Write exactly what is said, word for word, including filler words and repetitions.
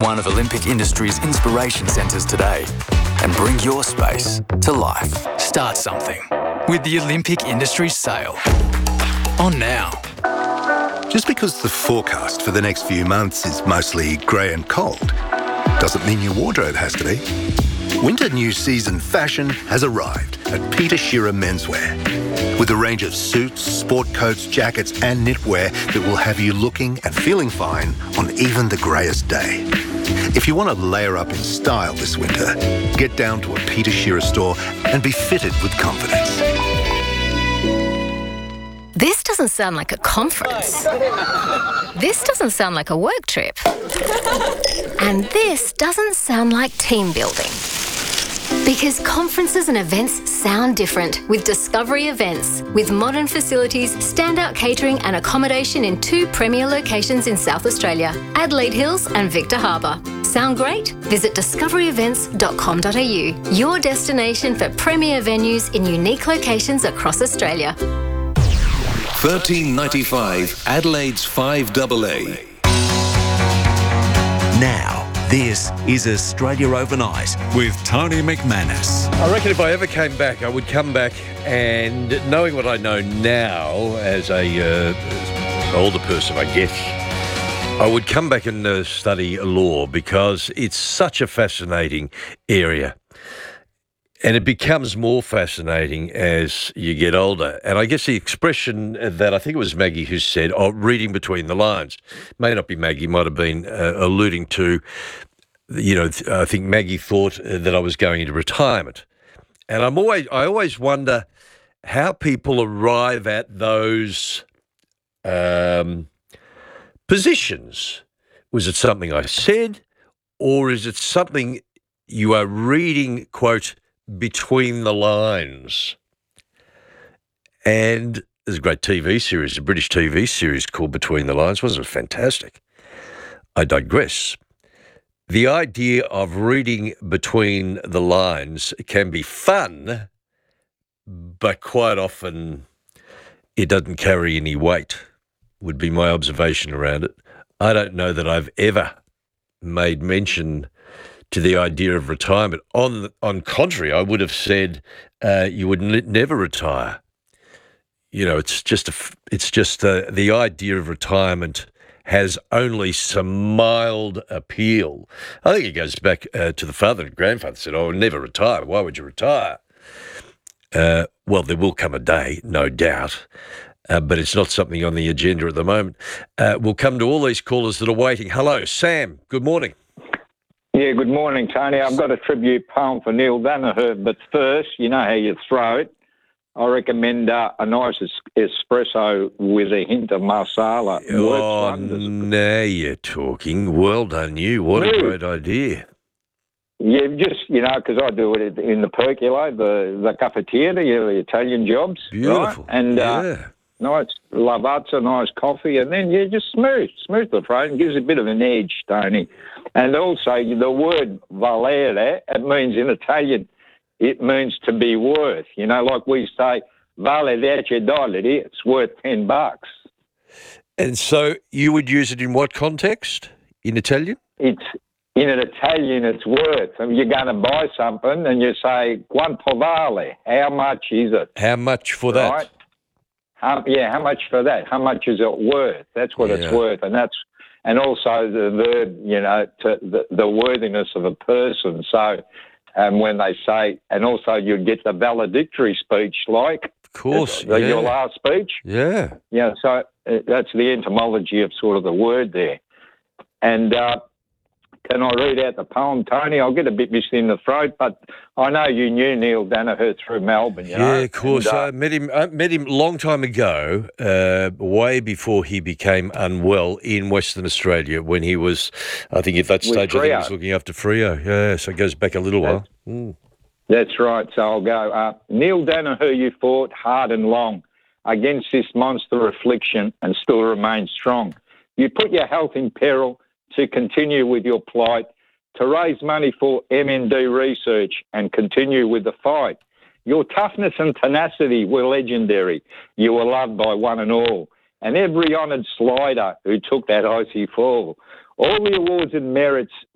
one of Olympic Industries' inspiration centres today and bring your space to life. Start something with the Olympic Industries sale. On now. Just because the forecast for the next few months is mostly grey and cold doesn't mean your wardrobe has to be. Winter new season fashion has arrived at Peter Shearer Menswear with a range of suits, sport coats, jackets and knitwear that will have you looking and feeling fine on even the greyest day. If you want to layer up in style this winter, get down to a Peter Shearer store and be fitted with confidence. This doesn't sound like a conference. This doesn't sound like a work trip. And this doesn't sound like team building. Because conferences and events sound different with Discovery Events. With modern facilities, standout catering and accommodation in two premier locations in South Australia, Adelaide Hills and Victor Harbour. Sound great? Visit discovery events dot com dot a u, your destination for premier venues in unique locations across Australia. thirteen ninety-five Adelaide's five A A. Now, this is Australia Overnight with Tony McManus. I reckon if I ever came back, I would come back and, knowing what I know now as a uh, older person, I guess, I would come back and uh, study law because it's such a fascinating area. And it becomes more fascinating as you get older. And I guess the expression that I think it was Maggie who said, oh, reading between the lines, may not be Maggie, might have been uh, alluding to, you know, I think Maggie thought that I was going into retirement. And I'm always, I always wonder how people arrive at those um, positions. Was it something I said, or is it something you are reading, quote, between the lines? And there's a great T V series, a British T V series called Between the Lines. Wasn't it fantastic? I digress. The idea of reading between the lines can be fun, but quite often it doesn't carry any weight, would be my observation around it. I don't know that I've ever made mention to the idea of retirement. On on contrary, I would have said uh, you would n- never retire. You know, it's just a, it's just a, the idea of retirement has only some mild appeal. I think it goes back uh, to the father and grandfather said, "Oh, never retire. Why would you retire?" Uh, well, there will come a day, no doubt, uh, but it's not something on the agenda at the moment. Uh, we'll come to all these callers that are waiting. Hello, Sam. Good morning. Yeah, good morning, Tony. I've got a tribute poem for Neil Danaher, but first, you know how you throw it. I recommend uh, a nice es- espresso with a hint of marsala. Oh, now you're talking. Well done, you. What a great idea. Yeah, just, you know, because I do it in the percolator, the, the cafetiere, the Italian jobs. Beautiful. Right? And yeah. uh, nice lavazza, nice coffee, and then, yeah, just smooth, smooth the throat and gives a bit of an edge, Tony. And also, the word valere, it means in Italian, it means to be worth. You know, like we say, vale dieci dollari, it's worth ten bucks. And so you would use it in what context? In Italian? It's in an Italian, it's worth. I mean, you're going to buy something and you say, quanto vale? How much is it? How much for that? Right? Um, yeah, how much for that? How much is it worth? That's what Yeah. it's worth, and that's and also the verb, you know, to the, the worthiness of a person. So, um, when they say, and also you get the valedictory speech, like Of course, the, yeah. your last speech. Yeah. Yeah, so uh, that's the etymology of sort of the word there. And uh, can I read out the poem, Tony? I'll get a bit missed in the throat, but I know you knew Neil Danaher through Melbourne, you Yeah, know. of course. And, uh, I met him. I met him a long time ago, uh, way before he became unwell in Western Australia. When he was, I think, at that With stage, I think he was Freo. looking after Freo. Yeah, so it goes back a little while. Mm. That's right. So I'll go. Uh, Neil Danaher, you fought hard and long against this monster affliction and still remain strong. You put your health in peril to continue with your plight, to raise money for M N D research and continue with the fight. Your toughness and tenacity were legendary. You were loved by one and all, and every honoured slider who took that icy fall. All the awards and merits